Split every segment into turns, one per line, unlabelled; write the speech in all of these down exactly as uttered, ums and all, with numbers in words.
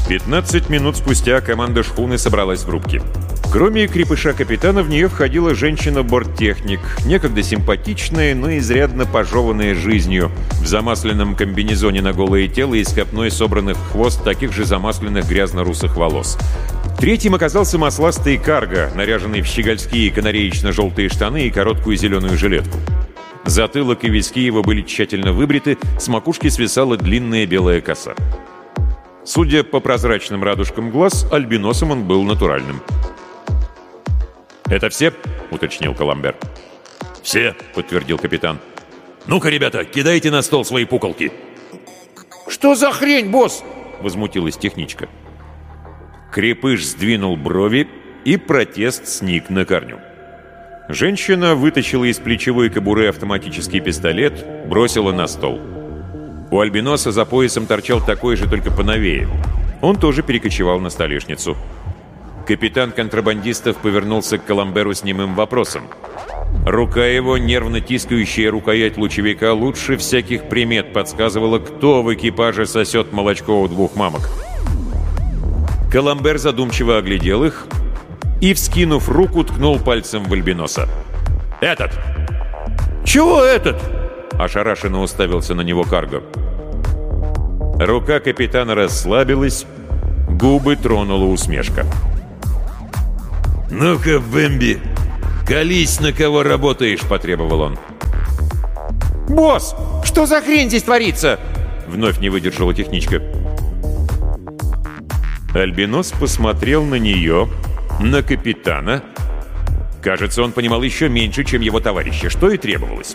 пятнадцать минут спустя команда шхуны собралась в рубке. Кроме крепыша-капитана, в нее входила женщина-борттехник, некогда симпатичная, но изрядно пожеванная жизнью, в замасленном комбинезоне на голое тело и с копной собранных в хвост таких же замасленных грязно-русых волос. Третьим оказался масластый карго, наряженный в щегольские канареечно-желтые штаны и короткую зеленую жилетку. Затылок и виски его были тщательно выбриты, с макушки свисала длинная белая коса. Судя по прозрачным радужкам глаз, альбиносом он был натуральным. «Это все?» — уточнил Коламбер.
«Все»,
— подтвердил капитан.
«Ну-ка, ребята, кидайте на стол свои пуколки».
«Что за хрень, босс?»
— возмутилась техничка. Крепыш сдвинул брови, и протест сник на корню. Женщина вытащила из плечевой кобуры автоматический пистолет, бросила на стол. У альбиноса за поясом торчал такой же, только поновее. Он тоже перекочевал на столешницу. Капитан контрабандистов повернулся к Коламберу с немым вопросом. Рука его, нервно тискающая рукоять лучевика, лучше всяких примет подсказывала, кто в экипаже сосет молочко у двух мамок. Коламбер задумчиво оглядел их и, вскинув руку, ткнул пальцем в альбиноса. «Этот!»
«Чего этот?»
— ошарашенно уставился на него карго. Рука капитана расслабилась, губы тронула усмешка.
«Ну-ка, Бэмби, колись, на кого работаешь», — потребовал он.
«Босс, что за хрень здесь творится?»
— вновь не выдержала техничка. Альбинос посмотрел на нее, на капитана. Кажется, он понимал еще меньше, чем его товарищи, что и требовалось.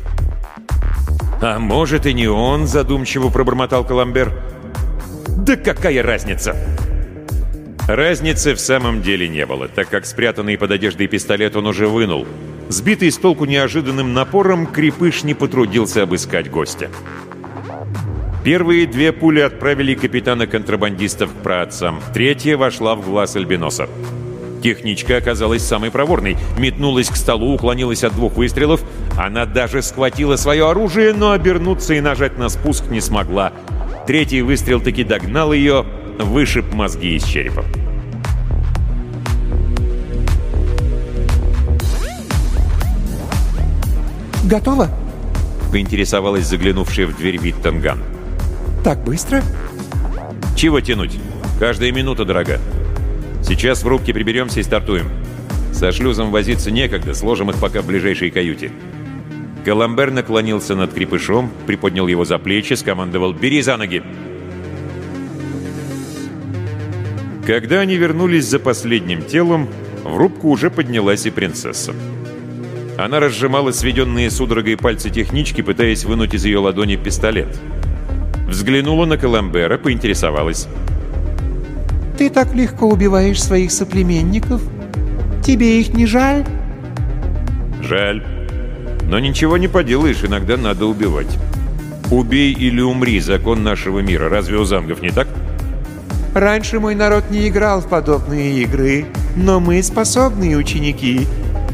«А может, и не он», — задумчиво пробормотал Коламбер. «Да какая разница?» Разницы в самом деле не было, так как спрятанный под одеждой пистолет он уже вынул. Сбитый с толку неожиданным напором, крепыш не потрудился обыскать гостя. Первые две пули отправили капитана контрабандистов к праотцам. Третья вошла в глаз альбиноса. Техничка оказалась самой проворной. Метнулась к столу, уклонилась от двух выстрелов. Она даже схватила свое оружие, но обернуться и нажать на спуск не смогла. Третий выстрел таки догнал ее, вышиб мозги из черепа.
«Готово?»
— поинтересовалась заглянувшая в дверь Виттенган.
«Так быстро?»
«Чего тянуть? Каждая минута дорога. Сейчас в рубке приберемся и стартуем. Со шлюзом возиться некогда, сложим их пока в ближайшей каюте». Коламбер наклонился над крепышом, приподнял его за плечи, скомандовал: «Бери за ноги!» Когда они вернулись за последним телом, в рубку уже поднялась и принцесса. Она разжимала сведенные судорогой пальцы технички, пытаясь вынуть из ее ладони пистолет. Взглянула на Коламбера, поинтересовалась:
«Ты так легко убиваешь своих соплеменников? Тебе их не жаль?»
«Жаль. Но ничего не поделаешь, иногда надо убивать. Убей или умри — закон нашего мира. Разве у зангов не так?»
«Раньше мой народ не играл в подобные игры, но мы способные ученики».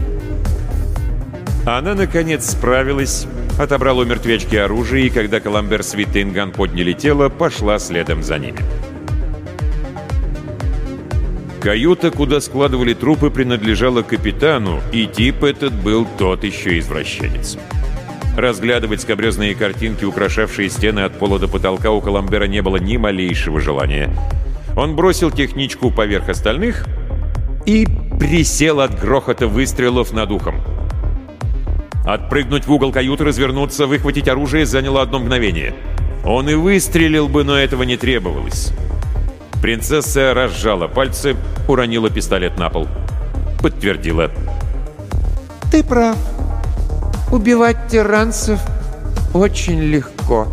Она, наконец, справилась, отобрала у мертвячки оружие, и когда Коламбер с Виттенган подняли тело, пошла следом за ними. Каюта, куда складывали трупы, принадлежала капитану, и тип этот был тот еще извращенец. Разглядывать скабрезные картинки, украшавшие стены от пола до потолка, у Коламбера не было ни малейшего желания. Он бросил техничку поверх остальных и присел от грохота выстрелов над ухом. Отпрыгнуть в угол каюты, развернуться, выхватить оружие заняло одно мгновение. Он и выстрелил бы, но этого не требовалось. Принцесса разжала пальцы, уронила пистолет на пол. Подтвердила:
«Ты прав. Убивать тиранцев очень легко».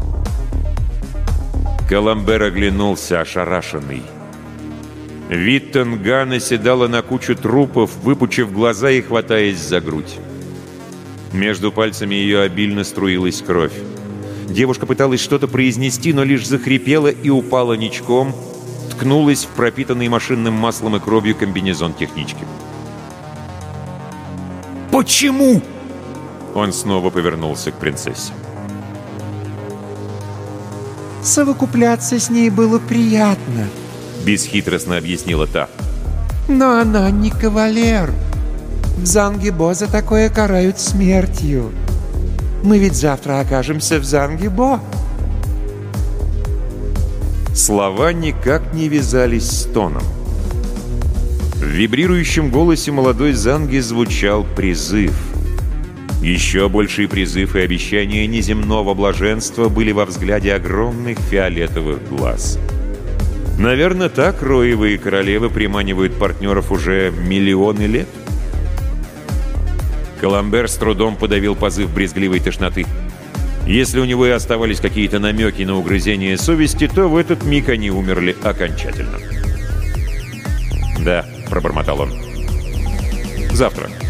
Коламбер оглянулся, ошарашенный. Виттенган оседала на кучу трупов, выпучив глаза и хватаясь за грудь. Между пальцами ее обильно струилась кровь. Девушка пыталась что-то произнести, но лишь захрипела и упала ничком, ткнулась в пропитанный машинным маслом и кровью комбинезон технички.
«Почему?»
Он снова повернулся к принцессе.
Совокупляться с ней было приятно.
Бесхитростно объяснила та.
Но она не кавалер. В Зангибо за такое карают смертью. Мы ведь завтра окажемся в Зангибо.
Слова никак не вязались с тоном. В вибрирующем голосе молодой Занги звучал призыв. Еще больший призыв и обещание неземного блаженства были во взгляде огромных фиолетовых глаз. Наверное, так роевые королевы приманивают партнеров уже миллионы лет. Коломбер с трудом подавил позыв брезгливой тошноты. Если у него и оставались какие-то намеки на угрызение совести, то в этот миг они умерли окончательно. «Да», — пробормотал он. «Завтра».